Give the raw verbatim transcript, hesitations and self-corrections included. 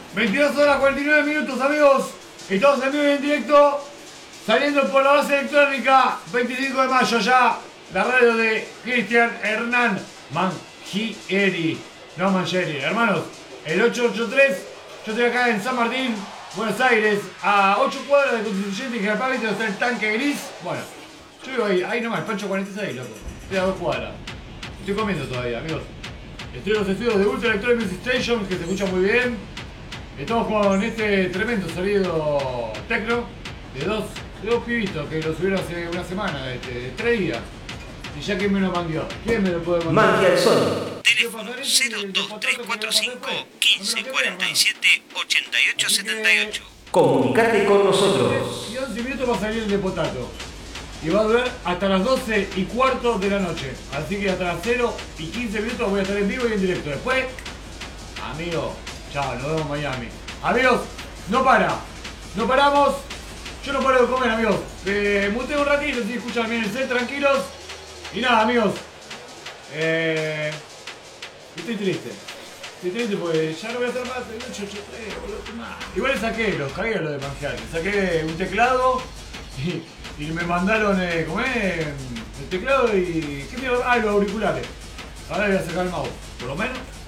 veintidós horas cuarenta y nueve minutos, amigos. Estamos en vivo y en directo. Saliendo por la base electrónica. veinticinco de mayo ya. La radio de Cristian Hernán Mangieri. No Mangieri, hermanos. El ochocientos ochenta y tres. Yo estoy acá en San Martín, Buenos Aires. A ocho cuadras de Constituyente y General Pavito está el tanque gris. Bueno, yo vivo ahí, ahí nomás, Pancho cuarenta y seis, loco. Estoy a dos cuadras. Estoy comiendo todavía, amigos. Estoy en los estudios de Ultra Electronic Music Station, que se escucha muy bien. Estamos con este tremendo sonido techno de dos, de dos pibitos que lo subieron hace una semana, este, de tres días. Y ya que me lo mandió, ¿quién me lo puede mandar? Magia del Sonido. Teléfono cero dos tres cuatro cinco, quince cuarenta y siete, ochenta y ocho setenta y ocho. Comunicate con nosotros. Y once minutos va a salir el de Potato. Y va a durar hasta las doce y cuarto de la noche. Así que hasta las cero y quince minutos voy a estar en vivo y en directo. Después, amigo, chao, nos vemos en Miami. Amigos, no para. No paramos. Yo no paro de comer, amigos. Eh, muteo un ratito, si escuchan bien el set, tranquilos. Y nada, amigos. Eh, estoy triste. Estoy triste porque ya no voy a hacer más. ocho ocho tres, boludo, más. Igual le saqué, los cagué a los de Mangiari. Le saqué un teclado y... Y me mandaron, eh, ¿cómo es? El teclado y... ¿Qué mierda? Ah, los auriculares. Ahora voy a sacar el mouse. Por lo menos